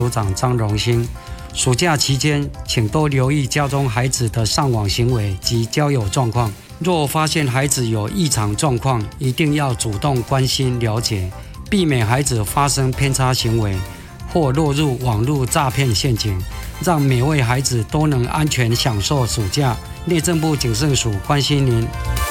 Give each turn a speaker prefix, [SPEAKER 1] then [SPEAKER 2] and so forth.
[SPEAKER 1] 组长张荣兴。暑假期间，请多留意家中孩子的上网行为及交友状况。若发现孩子有异常状况，一定要主动关心了解，避免孩子发生偏差行为或落入网络诈骗陷阱，让每位孩子都能安全享受暑假。内政部警政署关心您。